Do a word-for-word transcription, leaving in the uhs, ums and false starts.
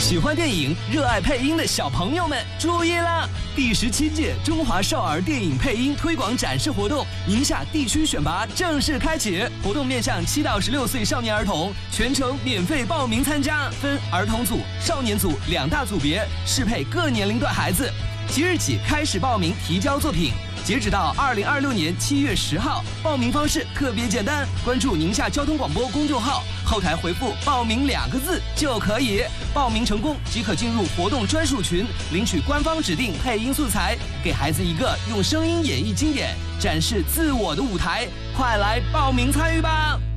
喜欢电影、热爱配音的小朋友们注意啦！第十七届中华少儿电影配音推广展示活动宁夏地区选拔正式开启，活动面向七到十六岁少年儿童，全程免费报名参加，分儿童组、少年组两大组别，适配各年龄段孩子。即日起开始报名提交作品，截止到二零二六年七月十号。报名方式特别简单，关注宁夏交通广播公众号，后台回复“报名”两个字就可以。报名成功即可进入活动专属群，领取官方指定配音素材，给孩子一个用声音演绎经典、展示自我的舞台。快来报名参与吧！